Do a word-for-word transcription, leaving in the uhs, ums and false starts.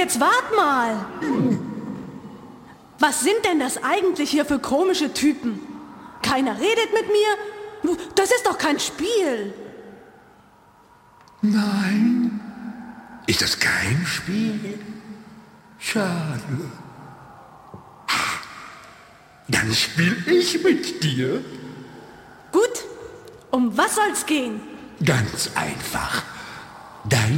jetzt wart mal. Was sind denn das eigentlich hier für komische Typen? Keiner redet mit mir? Das ist doch kein Spiel. Nein. Ist das kein Spiel? Schade. Dann spiel ich mit dir. Gut. Um was soll's gehen? Ganz einfach. Dein